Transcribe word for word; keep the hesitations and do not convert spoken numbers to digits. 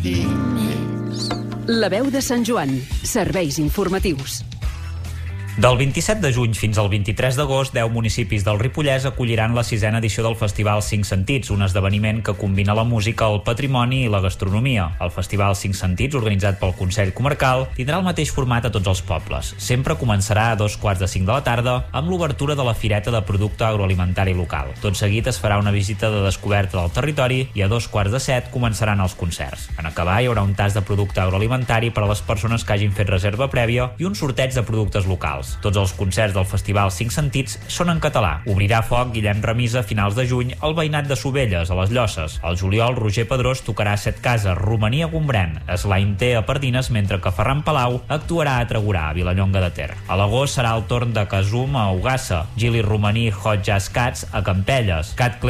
La veu de Sant Joan. Serveis informatius. Del vint-i-set de juny fins al vint-i-tres d'agost, deu municipis del Ripollès acolliran la sisena edició del Festival Cinc Sentits, un esdeveniment que combina la música, el patrimoni i la gastronomia. El Festival Cinc Sentits, organitzat pel Consell Comarcal, tindrà el mateix format a tots els pobles. Sempre començarà a dos quarts de cinc de la tarda amb l'obertura de la Fireta de Producte Agroalimentari Local. Tot seguit es farà una visita de descoberta del territori i a dos quarts de set començaran els concerts. En acabar hi haurà un tas de producte agroalimentari per a les persones que hagin fet reserva prèvia i un sorteig de productes locals. Tots els concerts del Festival Cinc Sentits són en català. Obrirà foc Guillem Remisa a finals de juny al veïnat de Sovelles, a les Llosses. Al juliol, Roger Pedrós tocarà a Setcases, Romaní a Gombrèn, Slain T a Pardines, mentre que Ferran Palau actuarà a Tregurà, a Vilallonga de Ter. A l'agost serà el torn de Casum a Ogassa, Gili Romaní Hot Jazz Cats a Campelles, Cat